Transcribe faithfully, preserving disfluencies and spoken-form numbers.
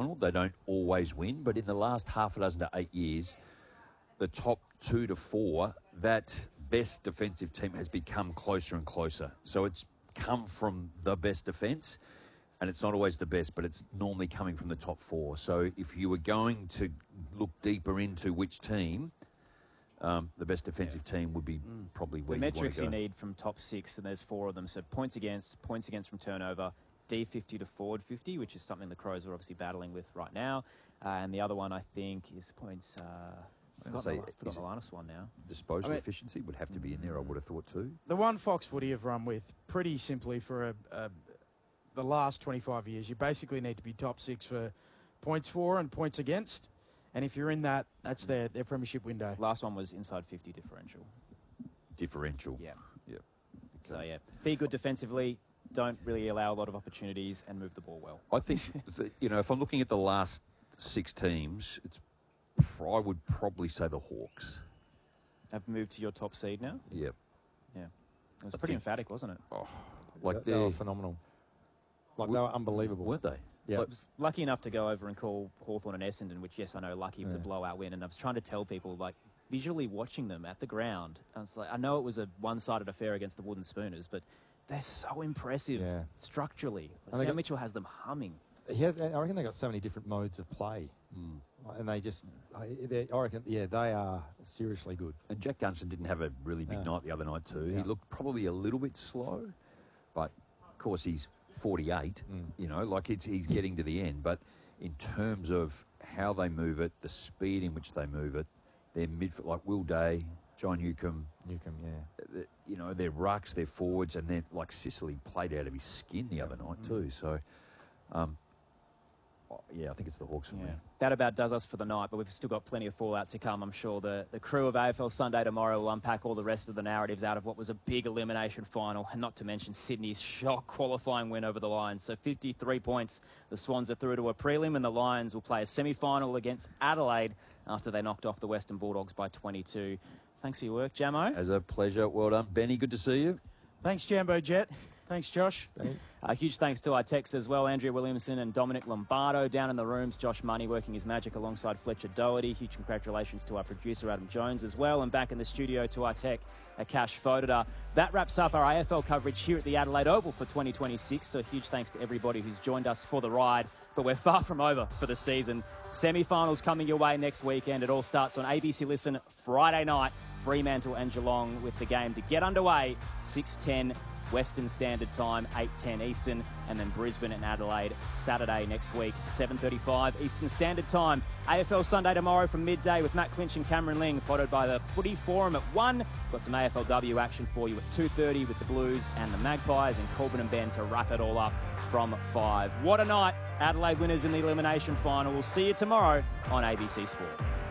final. They don't always win, but in the last half a dozen to eight years, the top two to four, that best defensive team has become closer and closer. So it's come from the best defence, and it's not always the best, but it's normally coming from the top four. So if you were going to look deeper into which team, um, the best defensive yeah. team would be mm. probably where the you metrics want to go. You need from top six, and there's four of them. So points against, points against from turnover, D fifty to forward fifty, which is something the Crows are obviously battling with right now. Uh, and the other one, I think, is points... Uh, I've forgotten the, the last one now. Disposal I mean, efficiency would have to be in there, I would have thought too. The one Fox Footy have run with, pretty simply for a, a, the last twenty-five years, you basically need to be top six for points for and points against. And if you're in that, that's their, their premiership window. Last one was inside fifty differential. Differential. Yeah. Yeah. So, yeah, be good defensively. Don't really allow a lot of opportunities and move the ball well. I think, that, you know, if I'm looking at the last six teams, it's I would probably say the Hawks. Have moved to your top seed now? Yep. Yeah. It was I pretty emphatic, wasn't it? Oh, like they, they were phenomenal. Like they were unbelievable. Weren't they? Yeah. I was lucky enough to go over and call Hawthorn and Essendon, which, yes, I know, lucky was yeah. a blowout win. And I was trying to tell people, like, visually watching them at the ground, I was like, I know it was a one-sided affair against the Wooden Spooners, but they're so impressive yeah. structurally. Like, Sam got, Mitchell has them humming. He has, I reckon they got so many different modes of play. Mm. And they just, I reckon, yeah, they are seriously good. And Jack Dunstan didn't have a really big no. night the other night too. Yeah. He looked probably a little bit slow, but of course he's forty-eight, mm. you know, like it's, he's getting to the end. But in terms of how they move it, the speed in which they move it, their midfield, like Will Day, John Newcomb. Newcomb, yeah. The, you know, their rucks, their forwards, and then like Sicily played out of his skin the other night mm. too. So, um, yeah, I think it's the Hawks for yeah. me. That about does us for the night, but we've still got plenty of fallout to come. I'm sure the, the crew of A F L Sunday tomorrow will unpack all the rest of the narratives out of what was a big elimination final, and not to mention Sydney's shock qualifying win over the Lions. So fifty-three points. The Swans are through to a prelim, and the Lions will play a semi-final against Adelaide after they knocked off the Western Bulldogs by twenty-two. Thanks for your work, Jamo. As a pleasure. Well done. Benny, good to see you. Thanks, Jambo Jet. Thanks, Josh. A huge thanks to our techs as well, Andrea Williamson and Dominic Lombardo down in the rooms. Josh Money working his magic alongside Fletcher Doherty. Huge congratulations to our producer, Adam Jones, as well. And back in the studio to our tech, Akash Fodada. That wraps up our A F L coverage here at the Adelaide Oval for twenty twenty-six. So huge thanks to everybody who's joined us for the ride. But we're far from over for the season. Semi-finals coming your way next weekend. It all starts on A B C Listen Friday night. Fremantle and Geelong with the game to get underway. six ten Western Standard Time, eight ten Eastern, and then Brisbane and Adelaide Saturday next week, seven thirty-five Eastern Standard Time. A F L Sunday tomorrow from midday with Matt Clinch and Cameron Ling, followed by the Footy Forum at one. Got some A F L W action for you at two thirty with the Blues and the Magpies, and Corbin and Ben to wrap it all up from five. What a night. Adelaide winners in the elimination final. We'll see you tomorrow on A B C Sport.